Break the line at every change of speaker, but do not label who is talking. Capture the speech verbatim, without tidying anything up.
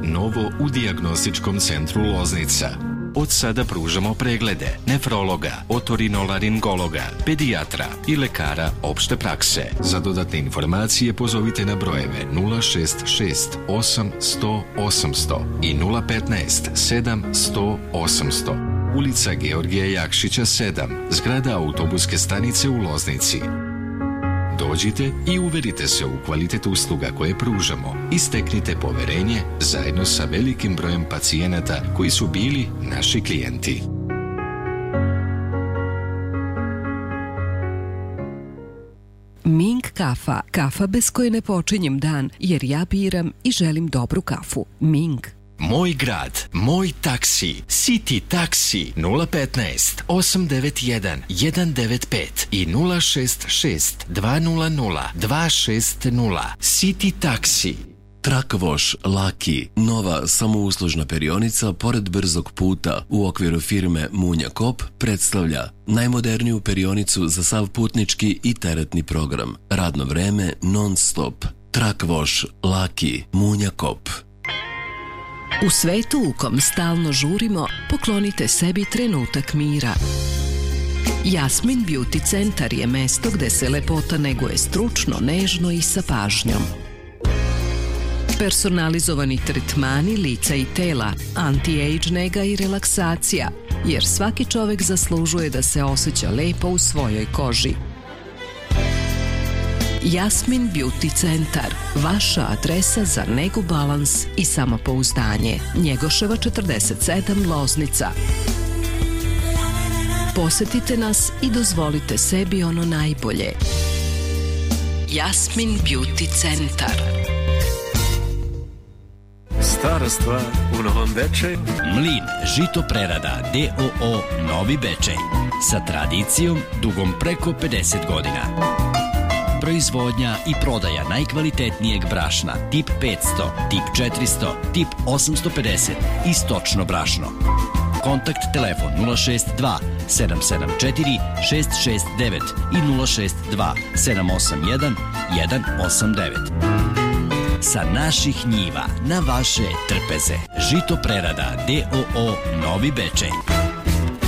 Novo u Dijagnostičkom centru Loznica. Od sada pružamo preglede nefrologa, otorinolaringologa, pedijatra i lekara opšte prakse. Za dodatne informacije pozovite na brojeve nula šest šest osam sto osamsto i nula petnaest sedam sto osamsto. Ulica Georgija Jakšića sedam, zgrada autobuske stanice u Loznici. Dođite i uverite se u kvalitet usluga koje pružamo i steknite poverenje zajedno sa velikim brojem pacijenata koji su bili naši klijenti.
Ming kafa, kafa bez koje ne počinjem dan, jer ja biram i želim dobru kafu. Ming.
Moj grad, moj taksi, City taksi nula petnaest osam devet jedan jedan devet pet i nula šest šest dva nula nula dva šest nula. City taksi.
Truck Wash Lucky, nova samouslužna perionica pored brzog puta u okviru firme Munja Kop, predstavlja najmoderniju perionicu za sav putnički i teretni program. Radno vreme non stop. Truck Wash Lucky, Munja Kop.
U svetu u kom stalno žurimo, poklonite sebi trenutak mira. Jasmin Beauty Centar je mesto gde se lepota neguje stručno, nežno i sa pažnjom. Personalizovani tretmani lica i tela, anti-age nega i relaksacija, jer svaki čovek zaslužuje da se osjeća lepo u svojoj koži. Jasmin Beauty Centar, vaša adresa za negu, balans i samopouzdanje. Njegoševa četrdeset sedam, Loznica. Posetite nas i dozvolite sebi ono najbolje. Jasmin Beauty Centar.
Stara stvar u Novom Bečeju.
Mlin žito prerada D O O Novi Bečej. Sa tradicijom dugom preko pedeset godina. Proizvodnja i prodaja najkvalitetnijeg brašna tip petsto, tip četiristo, tip osamsto pedeset i stočno brašno. Kontakt telefon nula šest dva sedam sedam četiri šest šest devet i nula šest dva sedam osam jedan jedan osam devet. Sa naših njiva na vaše trpeze. Žito prerada D O O Novi Bečej.